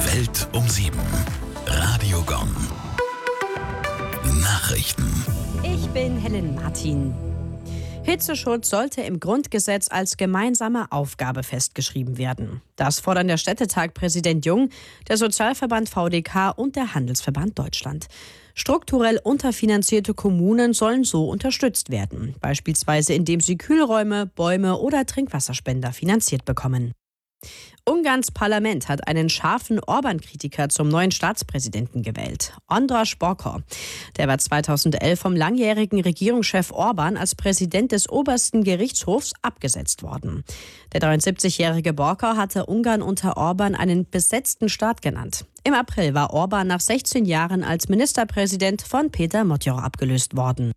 Welt um 7. Radio Gong. Nachrichten. Ich bin Helen Martin. Hitzeschutz sollte im Grundgesetz als gemeinsame Aufgabe festgeschrieben werden. Das fordern der Städtetag Präsident Jung, der Sozialverband VDK und der Handelsverband Deutschland. Strukturell unterfinanzierte Kommunen sollen so unterstützt werden, beispielsweise indem sie Kühlräume, Bäume oder Trinkwasserspender finanziert bekommen. Ungarns Parlament hat einen scharfen Orban-Kritiker zum neuen Staatspräsidenten gewählt, András Bokor. Der war 2011 vom langjährigen Regierungschef Orban als Präsident des obersten Gerichtshofs abgesetzt worden. Der 73-jährige Bokor hatte Ungarn unter Orban einen besetzten Staat genannt. Im April war Orban nach 16 Jahren als Ministerpräsident von Péter Matthys abgelöst worden.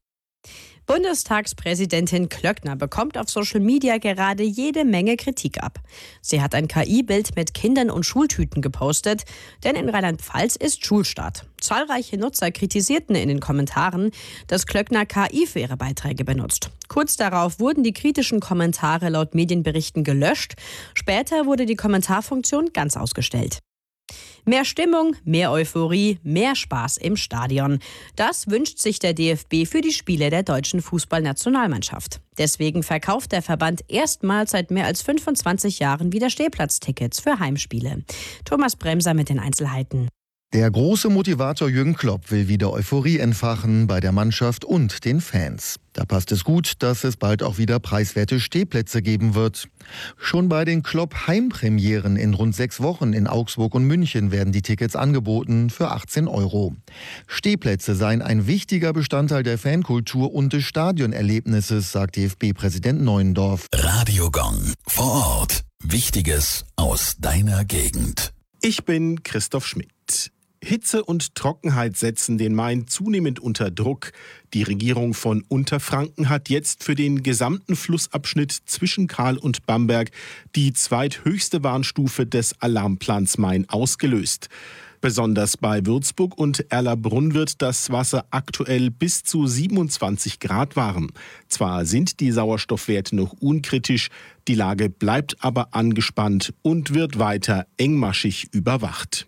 Bundestagspräsidentin Klöckner bekommt auf Social Media gerade jede Menge Kritik ab. Sie hat ein KI-Bild mit Kindern und Schultüten gepostet, denn in Rheinland-Pfalz ist Schulstart. Zahlreiche Nutzer kritisierten in den Kommentaren, dass Klöckner KI für ihre Beiträge benutzt. Kurz darauf wurden die kritischen Kommentare laut Medienberichten gelöscht. Später wurde die Kommentarfunktion ganz ausgestellt. Mehr Stimmung, mehr Euphorie, mehr Spaß im Stadion. Das wünscht sich der DFB für die Spiele der deutschen Fußballnationalmannschaft. Deswegen verkauft der Verband erstmals seit mehr als 25 Jahren wieder Stehplatztickets für Heimspiele. Thomas Bremser mit den Einzelheiten. Der große Motivator Jürgen Klopp will wieder Euphorie entfachen bei der Mannschaft und den Fans. Da passt es gut, dass es bald auch wieder preiswerte Stehplätze geben wird. Schon bei den Klopp-Heimpremieren in rund 6 Wochen in Augsburg und München werden die Tickets angeboten für 18 €. Stehplätze seien ein wichtiger Bestandteil der Fankultur und des Stadionerlebnisses, sagt DFB-Präsident Neuendorf. Radio Gong. Vor Ort. Wichtiges aus deiner Gegend. Ich bin Christoph Schmidt. Hitze und Trockenheit setzen den Main zunehmend unter Druck. Die Regierung von Unterfranken hat jetzt für den gesamten Flussabschnitt zwischen Karl und Bamberg die zweithöchste Warnstufe des Alarmplans Main ausgelöst. Besonders bei Würzburg und Erlabrunn wird das Wasser aktuell bis zu 27 Grad warm. Zwar sind die Sauerstoffwerte noch unkritisch, die Lage bleibt aber angespannt und wird weiter engmaschig überwacht.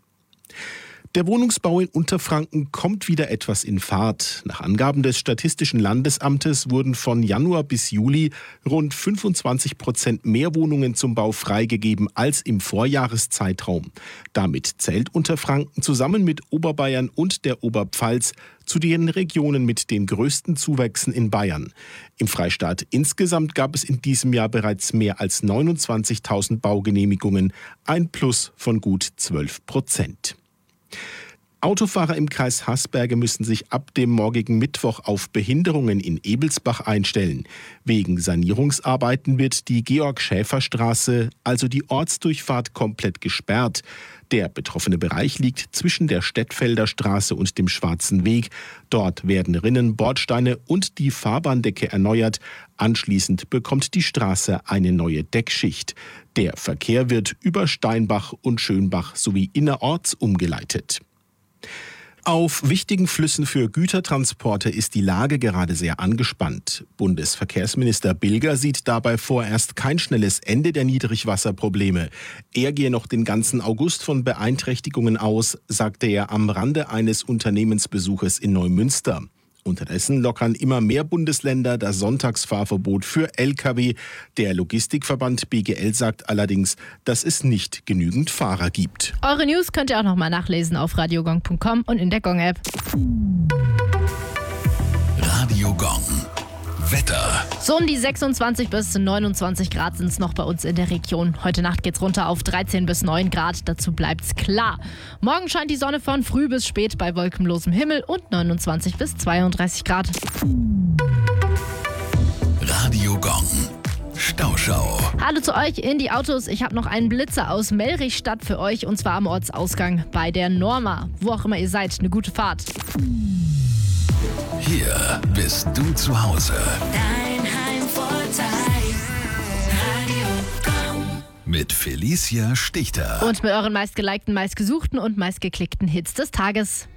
Der Wohnungsbau in Unterfranken kommt wieder etwas in Fahrt. Nach Angaben des Statistischen Landesamtes wurden von Januar bis Juli rund 25% mehr Wohnungen zum Bau freigegeben als im Vorjahreszeitraum. Damit zählt Unterfranken zusammen mit Oberbayern und der Oberpfalz zu den Regionen mit den größten Zuwächsen in Bayern. Im Freistaat insgesamt gab es in diesem Jahr bereits mehr als 29.000 Baugenehmigungen, ein Plus von gut 12%. Autofahrer im Kreis Haßberge müssen sich ab dem morgigen Mittwoch auf Behinderungen in Ebelsbach einstellen. Wegen Sanierungsarbeiten wird die Georg-Schäfer-Straße, also die Ortsdurchfahrt, komplett gesperrt. Der betroffene Bereich liegt zwischen der Stettfelder Straße und dem Schwarzen Weg. Dort werden Rinnen, Bordsteine und die Fahrbahndecke erneuert. Anschließend bekommt die Straße eine neue Deckschicht. Der Verkehr wird über Steinbach und Schönbach sowie innerorts umgeleitet. Auf wichtigen Flüssen für Gütertransporte ist die Lage gerade sehr angespannt. Bundesverkehrsminister Bilger sieht dabei vorerst kein schnelles Ende der Niedrigwasserprobleme. Er gehe noch den ganzen August von Beeinträchtigungen aus, sagte er am Rande eines Unternehmensbesuches in Neumünster. Unterdessen lockern immer mehr Bundesländer das Sonntagsfahrverbot für Lkw. Der Logistikverband BGL sagt allerdings, dass es nicht genügend Fahrer gibt. Eure News könnt ihr auch nochmal nachlesen auf radiogong.com und in der Gong-App. Radio Gong. Wetter. So um die 26 bis 29 Grad sind es noch bei uns in der Region. Heute Nacht geht's runter auf 13 bis 9 Grad. Dazu bleibt's klar. Morgen scheint die Sonne von früh bis spät bei wolkenlosem Himmel und 29 bis 32 Grad. Radio Gong. Stauschau. Hallo zu euch in die Autos. Ich habe noch einen Blitzer aus Mellrichstadt für euch und zwar am Ortsausgang bei der Norma. Wo auch immer ihr seid, eine gute Fahrt. Hier bist du zu Hause. Dein Heimvorteil. Radio Gong. Mit Felicia Stichter. Und mit euren meistgelikten, meistgesuchten und meistgeklickten Hits des Tages.